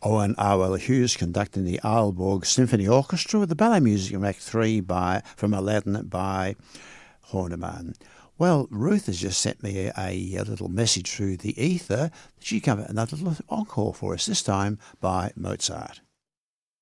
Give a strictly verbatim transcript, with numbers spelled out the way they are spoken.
Owen Arwell Hughes conducting the Aalborg Symphony Orchestra with the ballet music in Act three by, from Aladdin by Horneman. Well, Ruth has just sent me a, a little message through the ether. She come another little encore for us, this time by Mozart.